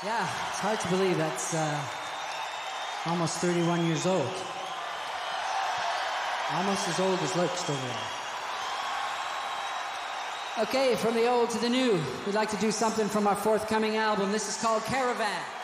Yeah, it's hard to believe that's almost 31 years old. Almost as old as Lurch over there. Okay, from the old to the new, we'd like to do something from our forthcoming album. This is called Caravan.